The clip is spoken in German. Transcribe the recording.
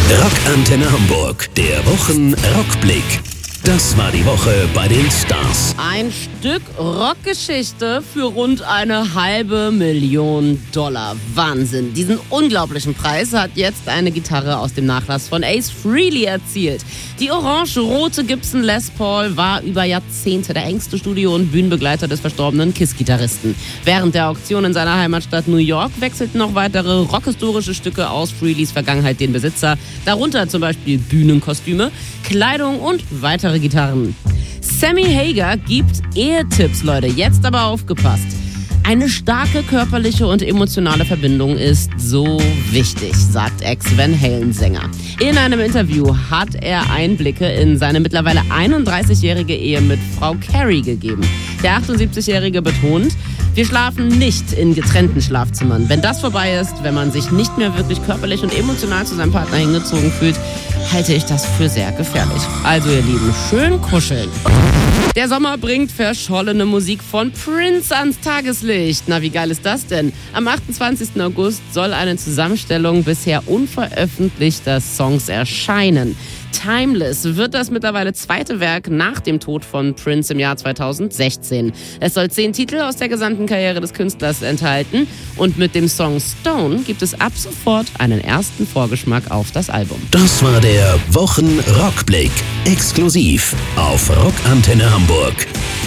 Rockantenne Hamburg, der Wochen-Rockblick. Das war die Woche bei den Stars. Ein Stück Rockgeschichte für rund $500.000. Wahnsinn. Diesen unglaublichen Preis hat jetzt eine Gitarre aus dem Nachlass von Ace Frehley erzielt. Die orange-rote Gibson Les Paul war über Jahrzehnte der engste Studio- und Bühnenbegleiter des verstorbenen Kiss-Gitarristen. Während der Auktion in seiner Heimatstadt New York wechselten noch weitere rockhistorische Stücke aus Frehleys Vergangenheit den Besitzer. Darunter zum Beispiel Bühnenkostüme, Kleidung und weitere Gitarren. Sammy Hagar gibt Ehetipps, Leute. Jetzt aber aufgepasst. Eine starke körperliche und emotionale Verbindung ist so wichtig, sagt Ex-Van Halen-Sänger. In einem Interview hat er Einblicke in seine mittlerweile 31-jährige Ehe mit Frau Carey gegeben. Der 78-Jährige betont, wir schlafen nicht in getrennten Schlafzimmern. Wenn das vorbei ist, wenn man sich nicht mehr wirklich körperlich und emotional zu seinem Partner hingezogen fühlt, halte ich das für sehr gefährlich. Also ihr Lieben, schön kuscheln. Der Sommer bringt verschollene Musik von Prince ans Tageslicht. Na, wie geil ist das denn? Am 28. August soll eine Zusammenstellung bisher unveröffentlichter Songs erscheinen. Timeless wird das mittlerweile zweite Werk nach dem Tod von Prince im Jahr 2016. Es soll 10 Titel aus der gesamten Karriere des Künstlers enthalten und mit dem Song Stone gibt es ab sofort einen ersten Vorgeschmack auf das Album. Das war der Wochen-Rockblick. Exklusiv auf Rockantenne Hamburg.